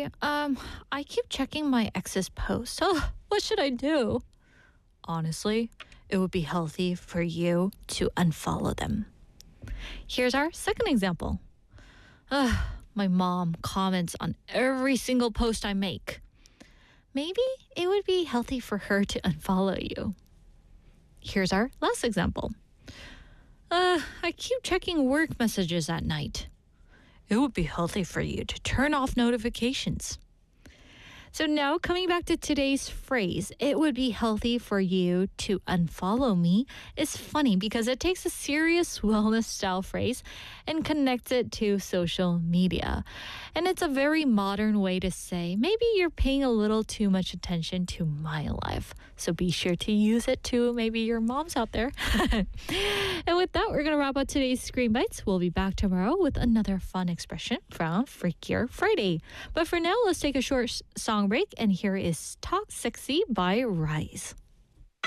I keep checking my ex's posts. Oh, what should I do? Honestly, it would be healthy for you to unfollow them. Here's our second example. Ugh, my mom comments on every single post I make. Maybe it would be healthy for her to unfollow you. Here's our last example. I keep checking work messages at night. It would be healthy for you to turn off notifications. So now coming back to today's phrase, it would be healthy for you to unfollow me is funny because it takes a serious wellness style phrase and connects it to social media. And it's a very modern way to say maybe you're paying a little too much attention to my life. So be sure to use it to maybe your moms out there. And with that, we're going to wrap up today's Screen Bites. We'll be back tomorrow with another fun expression from Freakier Friday. But for now, let's take a short song break, and here is Talk Sexy by Rise.